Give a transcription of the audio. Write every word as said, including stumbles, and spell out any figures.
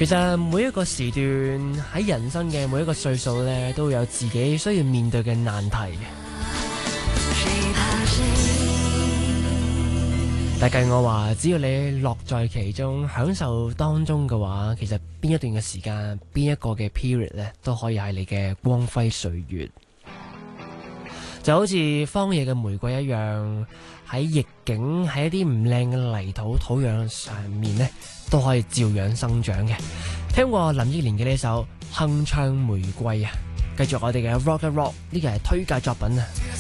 其實每一個時段喺人生嘅每一個歲數咧，都會有自己需要面對嘅難題嘅。但計我話，只要你樂在其中，享受當中嘅話，其實邊一段嘅時間，邊一個嘅 period 咧，都可以係你嘅光輝歲月。就好似荒野嘅玫瑰一樣，喺逆境，喺一啲唔靚嘅泥土土壤上面呢，都可以照樣生長嘅。聽過林憶蓮嘅呢首《鏗鏘玫瑰》啊，繼續我哋嘅 Rock and Rock， 呢個係推介作品啊。